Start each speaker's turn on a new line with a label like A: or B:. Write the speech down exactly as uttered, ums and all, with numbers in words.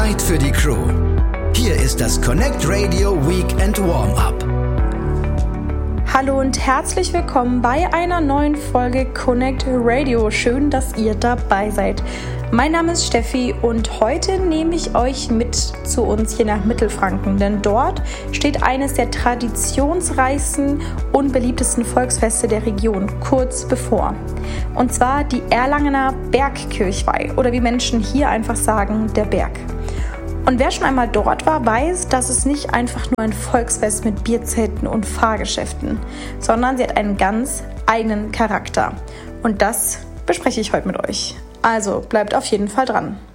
A: Zeit für die Crew. Hier ist das Connect Radio Weekend Warm-Up.
B: Hallo und herzlich willkommen bei einer neuen Folge Connect Radio. Schön, dass ihr dabei seid. Mein Name ist Steffi und heute nehme ich euch mit zu uns hier nach Mittelfranken, denn dort steht eines der traditionsreichsten und beliebtesten Volksfeste der Region kurz bevor. Und zwar die Erlangener Bergkirchweih oder wie Menschen hier einfach sagen, der Berg. Und wer schon einmal dort war, weiß, dass es nicht einfach nur ein Volksfest mit Bierzelten und Fahrgeschäften, sondern sie hat einen ganz eigenen Charakter. Und das bespreche ich heute mit euch. Also bleibt auf jeden Fall dran.